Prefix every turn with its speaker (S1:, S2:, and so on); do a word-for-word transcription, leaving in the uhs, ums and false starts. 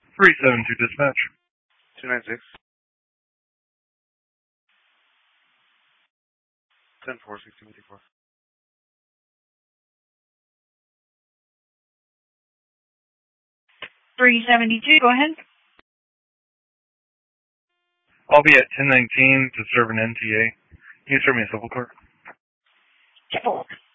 S1: three seven two dispatch.
S2: two nine six. ten four sixteen fifty-four.
S3: three seventy-two, go ahead.
S1: I'll be at ten nineteen to serve an N T A. Can you serve me a civil court?
S3: Sure.